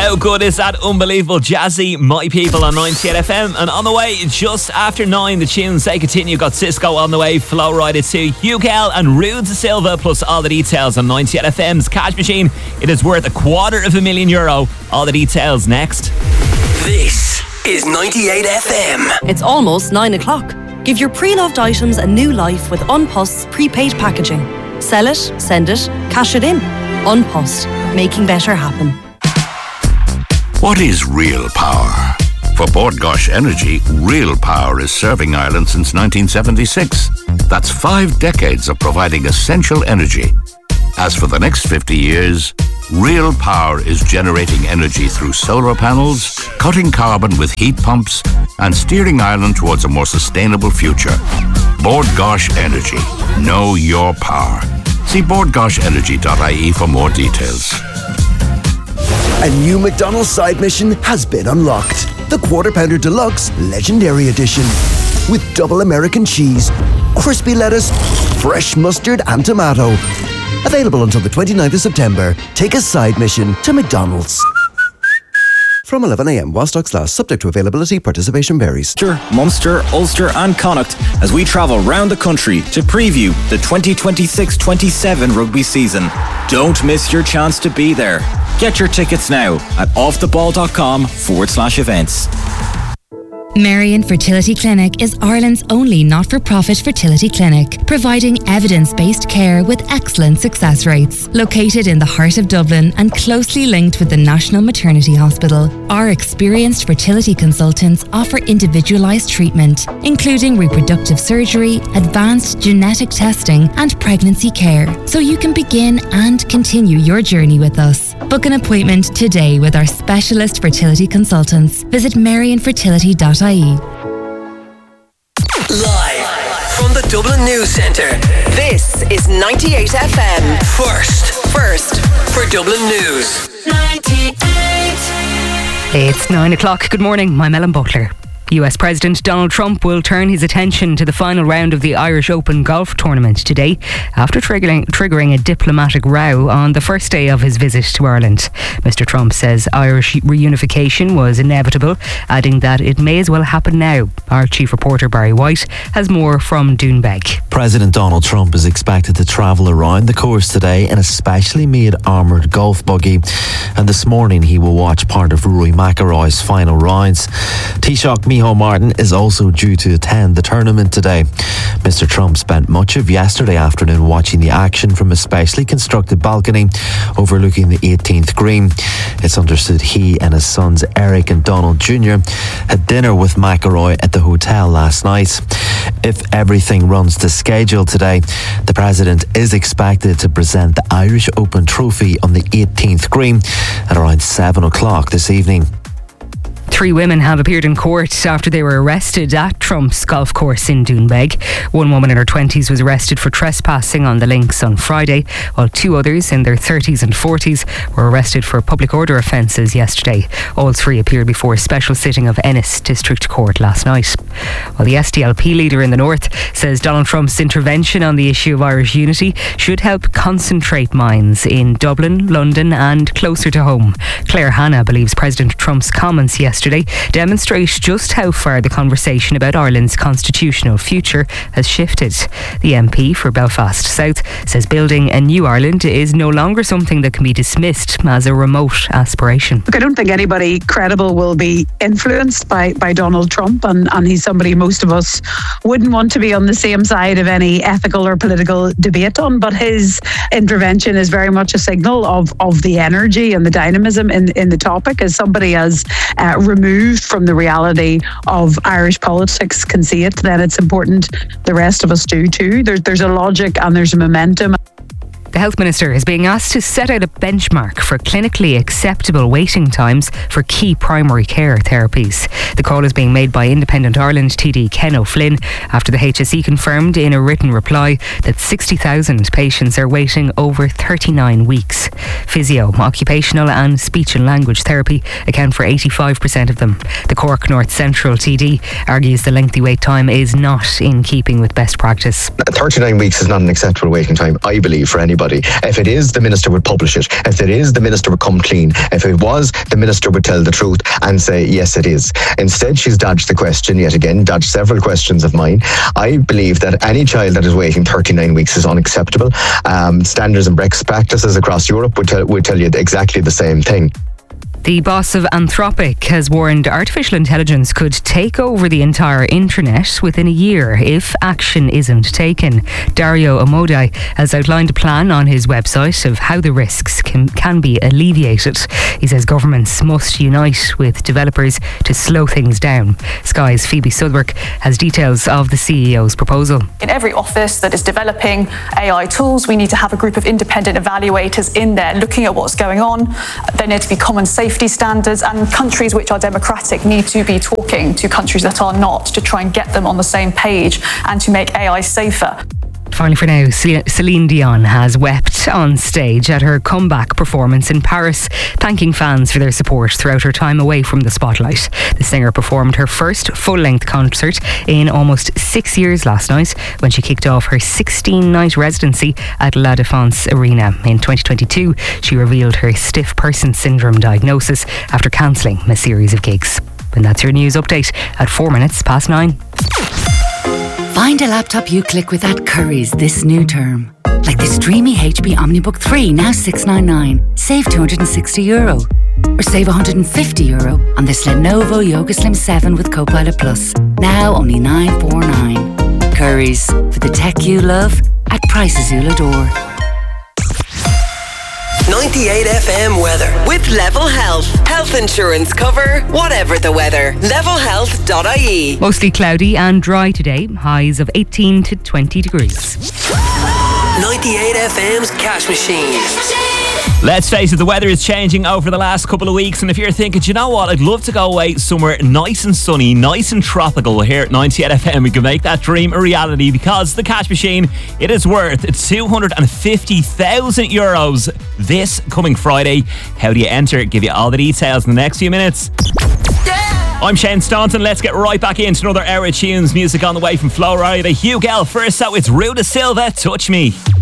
How good is that unbelievable jazzy My People on 98 FM? And on the way, just after 9, the tunes they continue. Got Cisco on the way, Flow Rida 2, Hugel and Rude de Silva, plus all the details on 98 FM's Cash Machine. It is worth €250,000. All the details next. This is 98 FM. It's almost 9 o'clock. Give your pre-loved items a new life with Unpost's prepaid packaging. Sell it, send it, cash it in. Unpost, making better happen. What is real power? For Bord Gáis Energy, real power is serving Ireland since 1976. That's 5 decades of providing essential energy. As for the next 50 years, real power is generating energy through solar panels, cutting carbon with heat pumps, and steering Ireland towards a more sustainable future. Bord Gáis Energy. Know your power. See bordgaisenergy.ie for more details. A new McDonald's side mission has been unlocked. The Quarter Pounder Deluxe Legendary Edition. With double American cheese, crispy lettuce, fresh mustard and tomato. Available until the 29th of September. Take a side mission to McDonald's. From 11 a.m. while stocks last, subject to availability, participation varies. Munster, Ulster and Connacht as we travel round the country to preview the 2026-27 rugby season. Don't miss your chance to be there. Get your tickets now at offtheball.com/events. Marion Fertility Clinic is Ireland's only not-for-profit fertility clinic, providing evidence-based care with excellent success rates. Located in the heart of Dublin and closely linked with the National Maternity Hospital, our experienced fertility consultants offer individualised treatment, including reproductive surgery, advanced genetic testing and pregnancy care, so you can begin and continue your journey with us. Book an appointment today with our specialist fertility consultants. Visit marionfertility.ie. Live from the Dublin News Centre. This is 98 FM. First for Dublin News. 98. It's 9 o'clock. Good morning. I'm Ellen Butler. US President Donald Trump will turn his attention to the final round of the Irish Open golf tournament today after triggering a diplomatic row on the first day of his visit to Ireland. Mr. Trump says Irish reunification was inevitable, adding that it may as well happen now. Our chief reporter Barry White has more from Doonbeg. President Donald Trump is expected to travel around the course today in a specially made armoured golf buggy, and this morning he will watch part of Rory McIlroy's final rounds. Taoiseach Micheál Martin is also due to attend the tournament today. Mr. Trump spent much of yesterday afternoon watching the action from a specially constructed balcony overlooking the 18th green. It's understood he and his sons Eric and Donald Jr. had dinner with McIlroy at the hotel last night. If everything runs to schedule today, the President is expected to present the Irish Open trophy on the 18th green at around 7 o'clock this evening. 3 women have appeared in court after they were arrested at Trump's golf course in Doonbeg. One woman in her 20s was arrested for trespassing on the links on Friday, while 2 others in their 30s and 40s were arrested for public order offences yesterday. All 3 appeared before a special sitting of Ennis District Court last night. While the SDLP leader in the north says Donald Trump's intervention on the issue of Irish unity should help concentrate minds in Dublin, London and closer to home. Claire Hanna believes President Trump's comments yesterday demonstrate just how far the conversation about Ireland's constitutional future has shifted. The MP for Belfast South says building a new Ireland is no longer something that can be dismissed as a remote aspiration. Look, I don't think anybody credible will be influenced by Donald Trump, and he's somebody most of us wouldn't want to be on the same side of any ethical or political debate on, but his intervention is very much a signal of the energy and the dynamism in the topic. As somebody as removed from the reality of Irish politics can see it, then it's important the rest of us do too. There's a logic and there's a momentum. The Health Minister is being asked to set out a benchmark for clinically acceptable waiting times for key primary care therapies. The call is being made by Independent Ireland TD Ken O'Flynn after the HSE confirmed in a written reply that 60,000 patients are waiting over 39 weeks. Physio, occupational and speech and language therapy account for 85% of them. The Cork North Central TD argues the lengthy wait time is not in keeping with best practice. 39 weeks is not an acceptable waiting time, I believe, for anybody anybody. If it is, the minister would publish it. If it is, the minister would come clean. If it was, the minister would tell the truth and say, yes, it is. Instead, she's dodged the question yet again, dodged several questions of mine. I believe that any child that is waiting 39 weeks is unacceptable. Standards and best practices across Europe would tell you exactly the same thing. The boss of Anthropic has warned artificial intelligence could take over the entire internet within a year if action isn't taken. Dario Amodei has outlined a plan on his website of how the risks can be alleviated. He says governments must unite with developers to slow things down. Sky's Phoebe Sudworth has details of the CEO's proposal. In every office that is developing AI tools, we need to have a group of independent evaluators in there looking at what's going on. There need to be common safety standards, and countries which are democratic need to be talking to countries that are not to try and get them on the same page and to make AI safer. Finally for now, Celine Dion has wept on stage at her comeback performance in Paris, thanking fans for their support throughout her time away from the spotlight. The singer performed her first full-length concert in almost 6 years last night when she kicked off her 16-night residency at La Défense Arena. In 2022, she revealed her stiff person syndrome diagnosis after cancelling a series of gigs. And that's your news update at 9:04. Find a laptop you click with at Currys this new term. Like this dreamy HP OmniBook 3, now €699. Save €260. Or save €150 on this Lenovo Yoga Slim 7 with Copilot Plus. Now only $949. Currys, for the tech you love at prices you'll adore. 98 FM weather with Level Health. Health insurance cover, whatever the weather. Levelhealth.ie. Mostly cloudy and dry today. Highs of 18 to 20 degrees. 98 FM's Cash Machine. Let's face it, the weather is changing over the last couple of weeks, and if you're thinking, do you know what, I'd love to go away somewhere nice and sunny, nice and tropical here at 98 FM, we can make that dream a reality, because the Cash Machine, it is worth €250,000 this coming Friday. How do you enter? Give you all the details in the next few minutes. I'm Shane Staunton. Let's get right back into another hour of tunes. Music on the way from Flo Rida, Hugh Gell. First out, it's Ruda Silva, Touch Me.